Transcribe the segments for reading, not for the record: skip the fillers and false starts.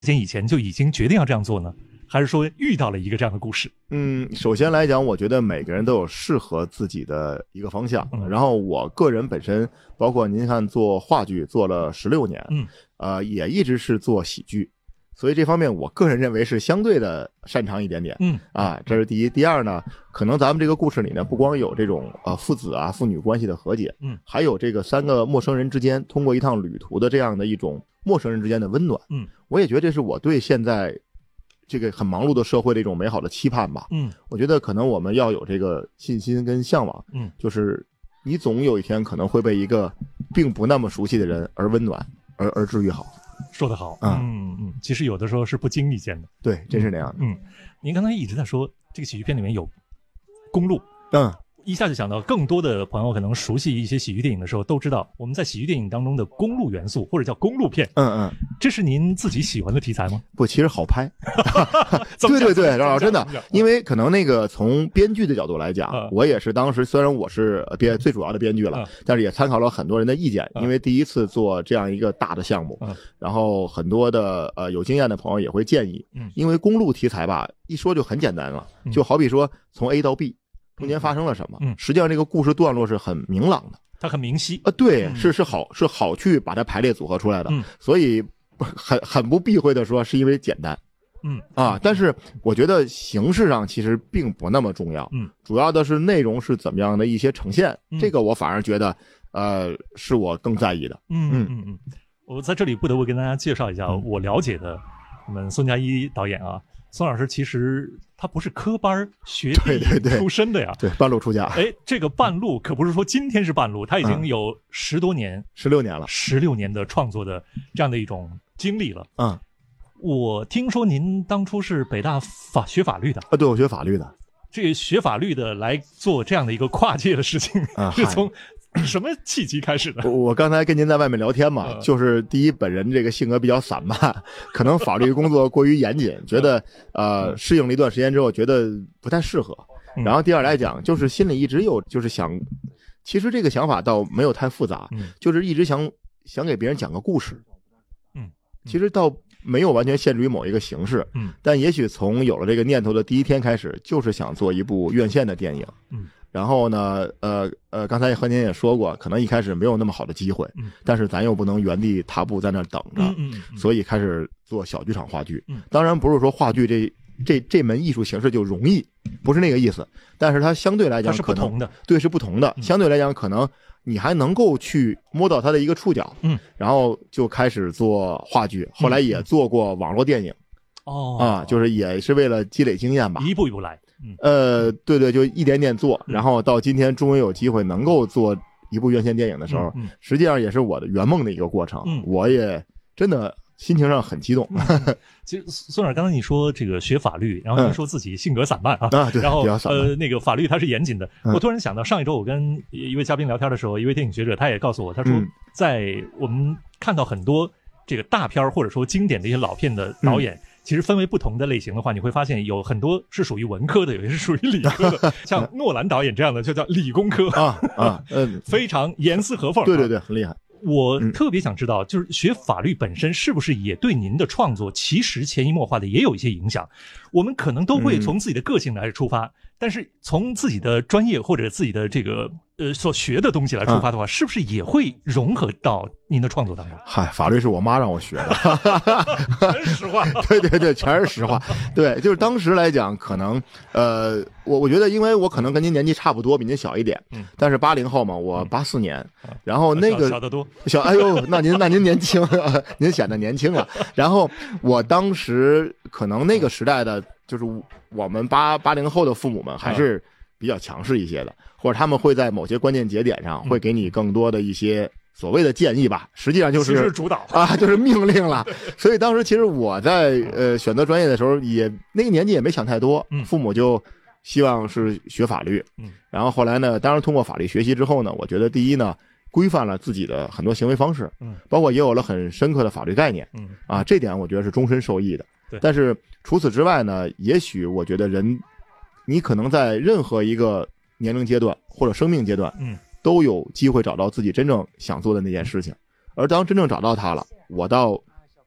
间以前就已经决定要这样做呢？还是说遇到了一个这样的故事？ 首先来讲，我觉得每个人都有适合自己的一个方向。然后我个人本身，包括您看做话剧做了16年，也一直是做喜剧，所以这方面我个人认为是相对的擅长一点点。这是第一。第二呢，可能咱们这个故事里呢，不光有这种父子啊父女关系的和解，还有这个3个陌生人之间通过一趟旅途的这样的一种陌生人之间的温暖。我也觉得这是我对现在这个很忙碌的社会的一种美好的期盼吧。我觉得可能我们要有这个信心跟向往。就是你总有一天可能会被一个并不那么熟悉的人而温暖而治愈好。 说得好。其实有的时候是不经意间的。 对，真是那样的。 您刚才一直在说这个喜剧片里面有公路。一下就想到更多的朋友可能熟悉一些喜剧电影的时候都知道，我们在喜剧电影当中的公路元素或者叫公路片。这是您自己喜欢的题材吗？ 不，其实好拍。对，然后真的，因为可能那个从编剧的角度来讲，我也是当时虽然我是最主要的编剧了，但是也参考了很多人的意见，因为第一次做这样一个大的项目，然后很多的有经验的朋友也会建议，因为公路题材吧，一说就很简单了，就好比说从 A 到 B。中间发生了什么？实际上这个故事段落是很明朗的， 它很明晰。 对，是好去把它排列组合出来的。所以很不避讳的说，是因为简单。但是我觉得形式上其实并不那么重要。主要的是内容是怎么样的一些呈现，这个我反而觉得是我更在意的。 我在这里不得不跟大家介绍一下我了解的我们宋佳一导演啊。宋老师其实他不是科班学弟出身的呀。 对，半路出家。 这个半路可不是说今天是半路，他已经有10多年 16年了 ，16年的创作的这样的一种经历了。我听说您当初是北大学法律的。 对，我学法律的。 这个学法律的来做这样的一个跨界的事情，是从什么契机开始的？ 我刚才跟您在外面聊天嘛，就是第一，本人这个性格比较散漫，可能法律工作过于严谨，觉得适应了一段时间之后，觉得不太适合。然后第二来讲，就是心里一直有就是想，其实这个想法倒没有太复杂，就是一直想给别人讲个故事。其实倒没有完全限制于某一个形式，但也许从有了这个念头的第一天开始，就是想做一部院线的电影。然后呢，刚才和您也说过，可能一开始没有那么好的机会，但是咱又不能原地踏步在那等着，所以开始做小剧场话剧。当然不是说话剧这门艺术形式就容易，不是那个意思，但是它相对来讲是不同的。 对，是不同的。相对来讲，可能你还能够去摸到它的一个触角。然后就开始做话剧，后来也做过网络电影。就是也是为了积累经验吧， 一步一步来。 对，就一点点做，然后到今天终于有机会能够做一部院线电影的时候，实际上也是我的圆梦的一个过程。我也真的心情上很激动。 其实孙老师刚才你说这个学法律，然后您说自己性格散漫对， 然后那个法律它是严谨的。我突然想到上一周我跟一位嘉宾聊天的时候，一位电影学者他也告诉我，他说在我们看到很多这个大片或者说经典的一些老片的导演，其实分为不同的类型的话，你会发现有很多是属于文科的，有些是属于理科的。像诺兰导演这样的就叫理工科非常严丝合缝。 对，很厉害。 我特别想知道，就是学法律本身是不是也对您的创作其实潜移默化的也有一些影响？我们可能都会从自己的个性来出发，但是从自己的专业或者自己的这个所学的东西来出发的话，是不是也会融合到您的创作当中？ 法律是我妈让我学的。 全是实话。 对，全是实话。对，就是当时来讲，可能我觉得，因为我可能跟您年纪差不多，比您小一点，但是80后嘛，我84年，然后那个小得多。 哎呦，那您年轻，您显得年轻了。然后我当时可能那个时代的，就是我们80后的父母们还是比较强势一些的，或者他们会在某些关键节点上会给你更多的一些所谓的建议吧，实际上就是主导就是命令了。所以当时其实我在选择专业的时候，也那个年纪也没想太多，父母就希望是学法律。然后后来呢，当然通过法律学习之后呢，我觉得第一呢，规范了自己的很多行为方式，包括也有了很深刻的法律概念，这点我觉得是终身受益的。但是除此之外呢，也许我觉得你可能在任何一个年龄阶段或者生命阶段，都有机会找到自己真正想做的那件事情。而当真正找到它了，我倒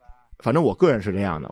反正我个人是这样的，